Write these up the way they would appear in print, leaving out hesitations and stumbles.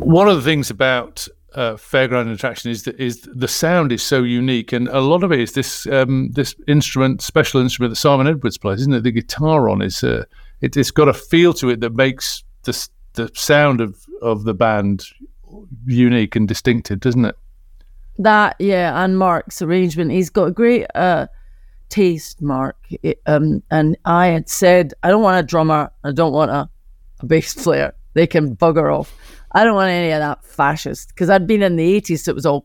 One of the things about Fairground Attraction is the sound is so unique, and a lot of it is this special instrument that Simon Edwards plays, isn't it? The guitar on is it's got a feel to it that makes the sound of the band unique and distinctive, doesn't it? That, yeah, and Mark's arrangement. He's got a great taste, Mark. And I had said, I don't want a drummer, I don't want a bass player. They can bugger off. I don't want any of that fascist, because I'd been in the 80s, so it was all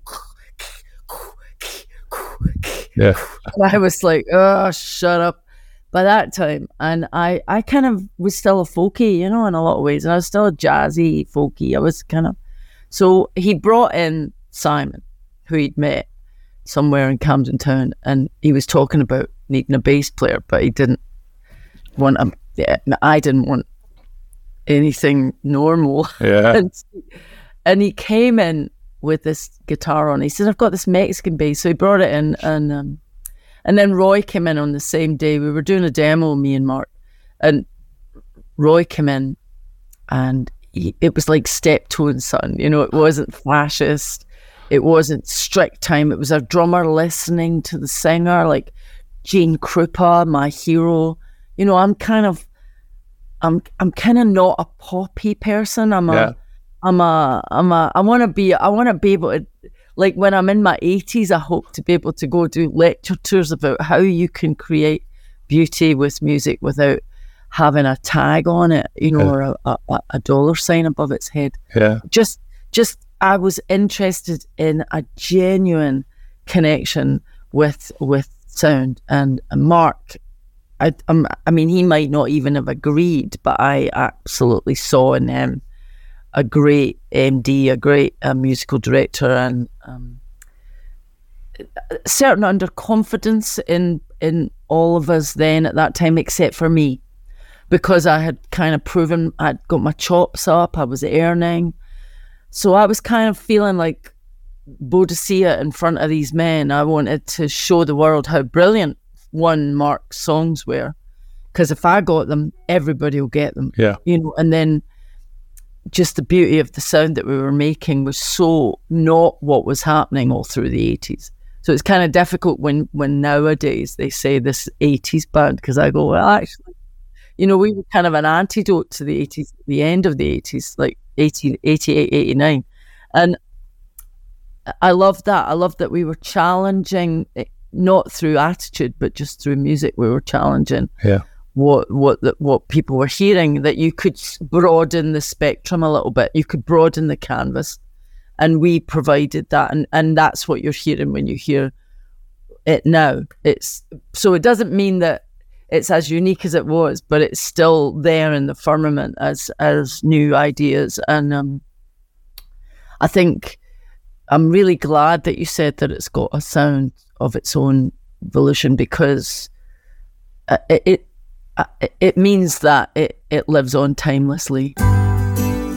yeah. And I was like, oh, shut up by that time. And I kind of was still a folky, in a lot of ways, and I was still a jazzy folky. I was kind of, so he brought in Simon, who he'd met somewhere in Camden Town, and he was talking about needing a bass player, but he didn't want I didn't want anything normal. Yeah. and he came in with this guitar on. He said, I've got this Mexican bass. So he brought it in, and then Roy came in on the same day. We were doing a demo, me and Mark, and Roy came in, and it was like Steptoe & Son. It wasn't fascist. It wasn't strict time. It was a drummer listening to the singer, like Gene Krupa, my hero. I'm kind of not a poppy person. I want to be able to, like, when I'm in my 80s, I hope to be able to go do lecture tours about how you can create beauty with music without having a tag on it, or a dollar sign above its head. Yeah. Just I was interested in a genuine connection with sound, and Mark, I mean, he might not even have agreed, but I absolutely saw in him a great MD, a great musical director, and certain underconfidence in all of us then at that time, except for me, because I had kind of proven I'd got my chops up, I was earning. So I was kind of feeling like Boadicea in front of these men. I wanted to show the world how brilliant Mark's songs were, because if I got them, everybody will get them. Yeah. And then just the beauty of the sound that we were making was so not what was happening all through the 80s. So it's kind of difficult when nowadays they say this 80s band, because I go, well, actually, we were kind of an antidote to the 80s, the end of the 80s, like 88, 89. And I love that. I love that we were challenging, not through attitude, but just through music. We were challenging what people were hearing, that you could broaden the spectrum a little bit. You could broaden the canvas. And we provided that. And that's what you're hearing when you hear it now. So it doesn't mean that it's as unique as it was, but it's still there in the firmament as new ideas. And I think I'm really glad that you said that it's got a sound of its own volition, because it means that it lives on timelessly.